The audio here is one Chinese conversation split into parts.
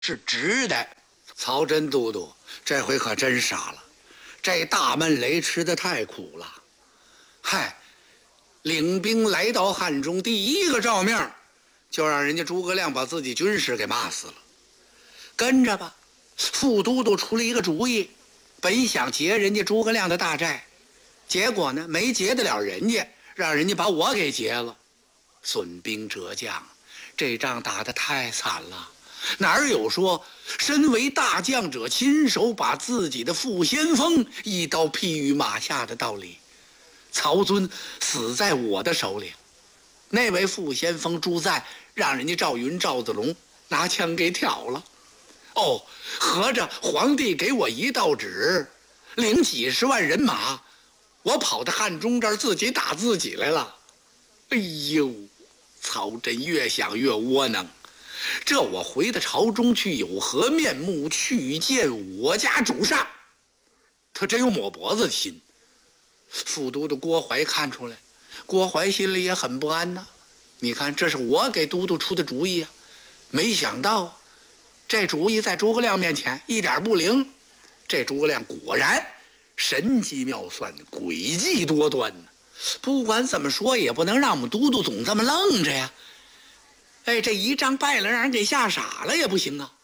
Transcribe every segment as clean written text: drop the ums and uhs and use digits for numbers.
是直的。曹真都督这回可真傻了，这大闷雷吃得太苦了。嗨，领兵来到汉中，第一个诏命就让人家诸葛亮把自己军师给骂死了。跟着吧，副都督出了一个主意，本想劫人家诸葛亮的大寨，结果呢没劫得了人家，让人家把我给劫了。损兵折将，这仗打得太惨了。哪儿有说身为大将者亲手把自己的副先锋一刀劈于马下的道理？曹遵死在我的手里，那位副先锋朱赞让人家赵云赵子龙拿枪给挑了。哦，合着皇帝给我一道旨，领几十万人马，我跑到汉中这儿自己打自己来了。哎呦，曹真越想越窝囊，这我回到朝中去有何面目去见我家主上？他真有抹脖子的心。副都督郭槐看出来，郭槐心里也很不安呐。你看，这是我给都督出的主意啊，没想到这主意在诸葛亮面前一点不灵。这诸葛亮果然神机妙算，诡计多端呢。不管怎么说，也不能让我们都督总这么愣着呀。哎，这一仗败了，让人给吓傻了也不行啊。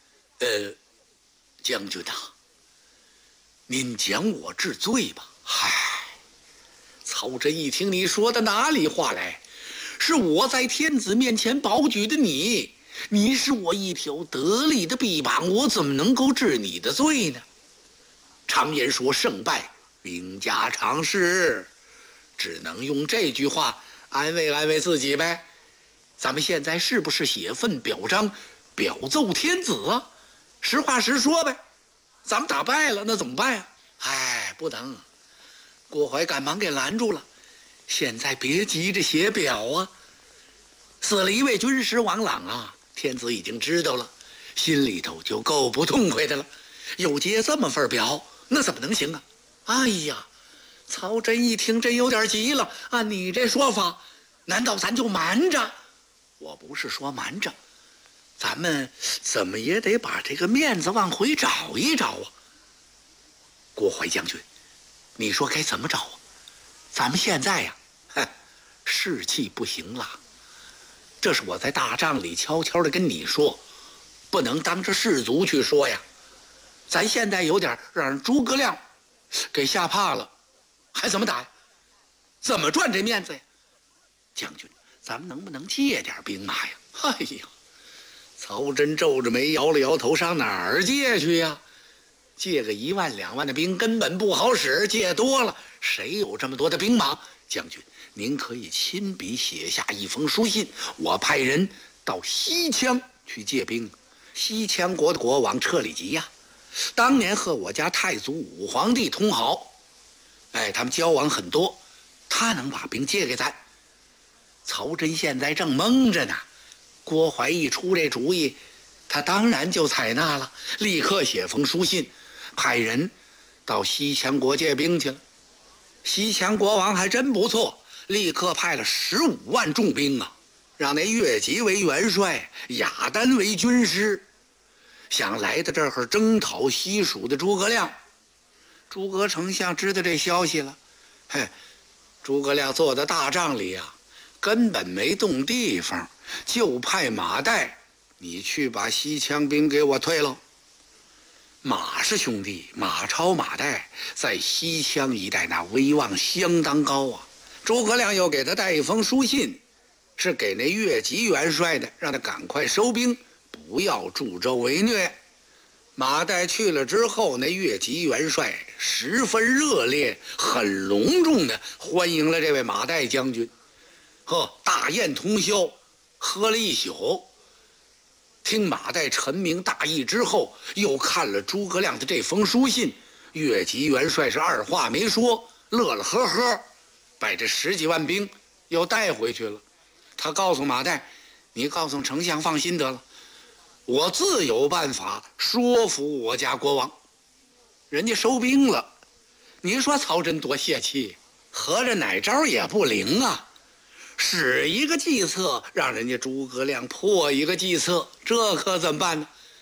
将军呐，您将我治罪吧。嗨，曹真一听，你说的哪里话来？是我在天子面前保举的你，你是我一条得力的臂膀，我怎么能够治你的罪呢？常言说胜败兵家常事，只能用这句话安慰安慰自己呗。咱们现在是不是写份表彰，表奏天子啊？实话实说呗。咱们打败了，那怎么办呀？哎，不能。郭槐赶忙给拦住了。现在别急着写表啊，死了一位军师王朗啊，天子已经知道了，心里头就够不痛快的了，又接这么份表，那怎么能行啊？哎呀，曹真一听真有点急了。按你这说法，难道咱就瞒着？我不是说瞒着，咱们怎么也得把这个面子往回找一找啊。郭槐将军，你说该怎么找啊？咱们现在呀，士气不行了。这是我在大帐里悄悄的跟你说，不能当着士卒去说呀。咱现在有点让人诸葛亮给吓怕了，还怎么打呀？怎么赚这面子呀？将军，咱们能不能借点兵马呀？哎呀，曹真皱着眉摇了摇头，上哪儿借去呀？借个1万2万的兵根本不好使，借多了谁有这么多的兵马？将军，您可以亲笔写下一封书信，我派人到西羌去借兵。西羌国的国王车里吉呀，当年和我家太祖武皇帝通好，哎，他们交往很多，他能把兵借给咱。曹真现在正蒙着呢，郭槐一出这主意，他当然就采纳了，立刻写封书信，派人到西羌国借兵去了。西羌国王还真不错，立刻派了15万重兵啊，让那越级为元帅，雅丹为军师，想来到这儿征讨西蜀的诸葛亮。诸葛丞相知道这消息了，诸葛亮坐在大帐里啊，根本没动地方，就派马岱，你去把西羌兵给我退了。马氏兄弟马超、马岱在西羌一带那威望相当高啊。诸葛亮又给他带一封书信，是给那越级元帅的，让他赶快收兵，不要助纣为虐。马岱去了之后，那越级元帅十分热烈，很隆重的欢迎了这位马岱将军。大宴通宵，喝了一宿。听马岱陈明大义之后，又看了诸葛亮的这封书信，越级元帅是二话没说，乐乐呵呵，把这10几万兵又带回去了。他告诉马岱，你告诉丞相放心得了，我自有办法说服我家国王。人家收兵了，你说曹真多泄气，合着哪招也不灵啊，使一个计策让人家诸葛亮破一个计策，这可怎么办呢？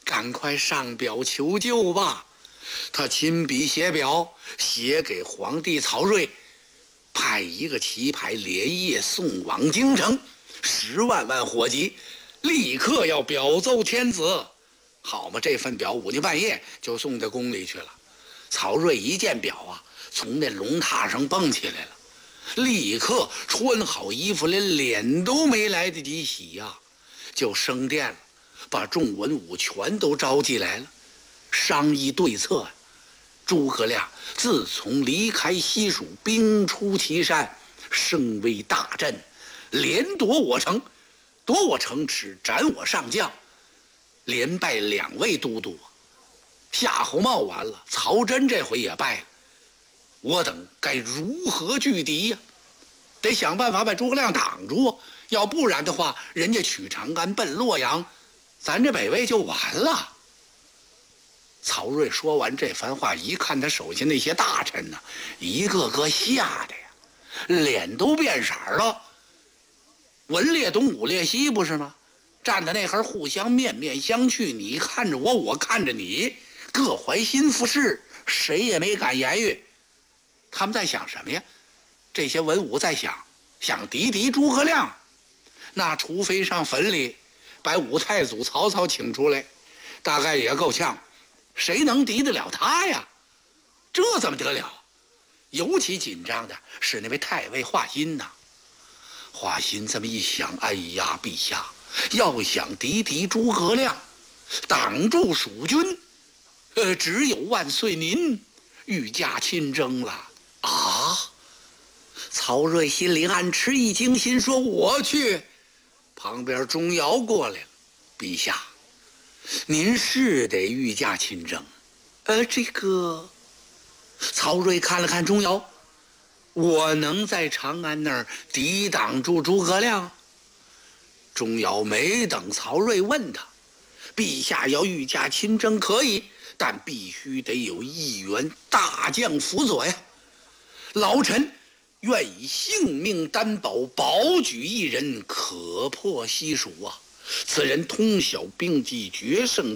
赶快上表求救吧！他亲笔写表，写给皇帝曹睿，派一个棋牌连夜送往京城，10万火急，立刻要表奏天子。好嘛，这份表午间半夜就送到宫里去了。曹睿一见表啊，从那龙榻上蹦起来了，立刻穿好衣服，连脸都没来得及洗呀，就升殿了，把众文武全都召集来了，商议对策。诸葛亮自从离开西蜀，兵出祁山，声威大振，连夺我城，夺我城池，斩我上将，连败2位都督。夏侯茂完了，曹真这回也败了，我等该如何拒敌呀？得想办法把诸葛亮挡住，要不然的话，人家取长安奔洛阳，咱这北魏就完了。曹睿说完这番话，一看他手下那些大臣呢，一个个吓得呀，脸都变色了。文列东武列西不是吗？站在那儿互相面面相觑，你看着我，我看着你，各怀心腹事，谁也没敢言语。他们在想什么呀？这些文武在想敌诸葛亮，那除非上坟里把武太祖曹操请出来，大概也够呛。谁能敌得了他呀？这怎么得了？尤其紧张的是那位太尉华歆呐。华歆这么一想，哎呀，陛下要想敌诸葛亮，挡住蜀军，只有万岁您御驾亲征了啊！曹睿心里暗吃一惊，心说我去。旁边钟繇过来了，陛下，您是得御驾亲征。这个曹睿看了看钟繇，我能在长安那儿抵挡住诸葛亮？钟繇没等曹睿问他，陛下要御驾亲征可以，但必须得有1员大将辅佐呀。老臣愿以性命担保，保举一人，可破西蜀啊！此人通晓兵机，决胜